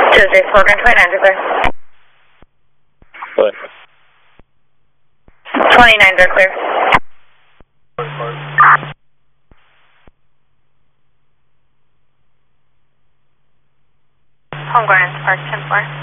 Tuesday, 29's are clear. What? 29's are clear. Home Gardens Park, 10-4.